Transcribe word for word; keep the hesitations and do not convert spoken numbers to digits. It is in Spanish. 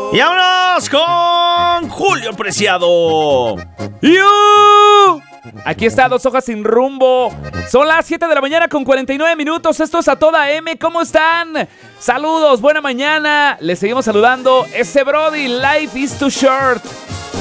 Y vámonos con Julio Preciado. ¡Yu! Aquí está, Dos Hojas Sin Rumbo. Son las siete de la mañana con cuarenta y nueve minutos. Esto es A Toda M. ¿Cómo están? Saludos, buena mañana. Les seguimos saludando. Ese Brody, Life is too short.